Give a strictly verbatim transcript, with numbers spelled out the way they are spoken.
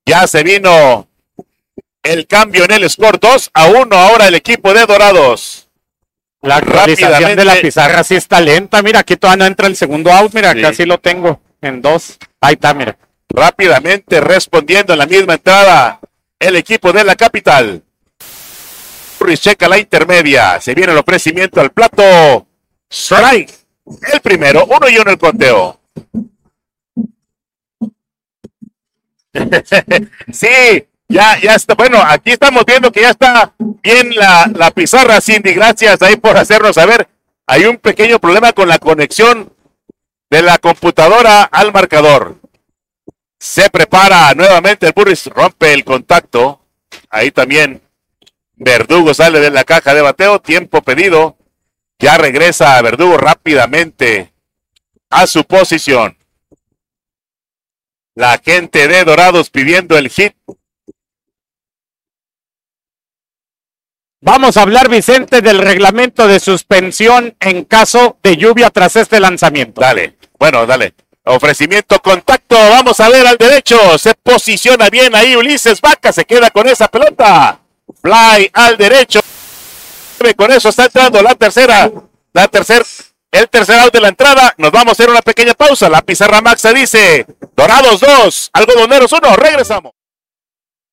Ya se vino el cambio en el score, dos a uno. Ahora el equipo de Dorados. La actualización de la pizarra sí está lenta. Mira, aquí todavía no entra el segundo out. Mira, sí. Acá sí lo tengo en dos. Ahí está, mira. Rápidamente respondiendo en la misma entrada el equipo de la capital. Checa la intermedia. Se viene el ofrecimiento al plato. Strike. El primero. Uno y uno el conteo. Sí, ya, ya está. Bueno, aquí estamos viendo que ya está bien la, la pizarra, Cindy. Gracias ahí por hacernos saber. Hay un pequeño problema con la conexión de la computadora al marcador. Se prepara nuevamente el Burris, rompe el contacto. Ahí también Verdugo sale de la caja de bateo. Tiempo pedido. Ya regresa Verdugo rápidamente a su posición. La gente de Dorados pidiendo el hit. Vamos a hablar, Vicente, del reglamento de suspensión en caso de lluvia tras este lanzamiento. Dale, bueno, dale. Ofrecimiento, contacto, vamos a ver al derecho. Se posiciona bien ahí Ulises Vaca, se queda con esa pelota. Fly al derecho. Con eso está entrando la tercera. La tercera. El tercer out de la entrada, nos vamos a hacer una pequeña pausa. La pizarra Maxa dice, Dorados dos, Algodoneros uno, regresamos.